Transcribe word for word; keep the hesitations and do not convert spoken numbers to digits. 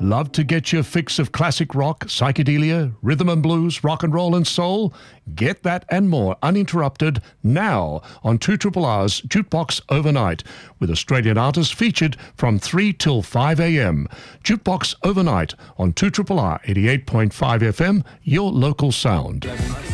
Love to get your fix of classic rock, psychedelia, rhythm and blues, rock and roll and soul? Get that and more uninterrupted now on two R's Jukebox Overnight, with Australian artists featured from three till five a.m. Jukebox Overnight on two R R eighty-eight point five F M, your local sound.